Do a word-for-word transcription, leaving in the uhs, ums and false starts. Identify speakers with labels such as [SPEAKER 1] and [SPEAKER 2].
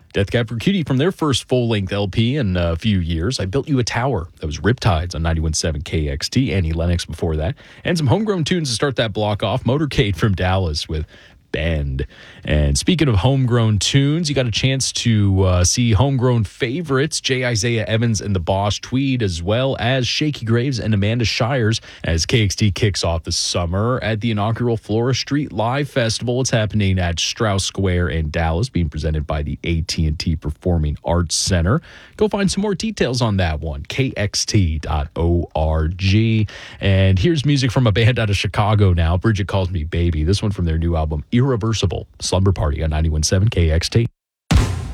[SPEAKER 1] Death Cab for Cutie from their first full-length L P in a few years. I Built You a Tower. That was Riptides on ninety-one point seven K X T. Annie Lennox before that. And some homegrown tunes to start that block off. Motorcade from Dallas with Bend. And speaking of homegrown tunes, you got a chance to uh, see homegrown favorites J. Isaiah Evans and the Boss Tweed, as well as Shaky Graves and Amanda Shires, as K X T kicks off the summer at the inaugural Flora Street Live Festival. It's happening at Strauss Square in Dallas, being presented by the A T and T Performing Arts Center. Go find some more details on that one, K X T dot org. And here's music from a band out of Chicago now, Bridget Calls Me Baby. This one from their new album, Irreversible. Slumber Party on ninety-one point seven K X T.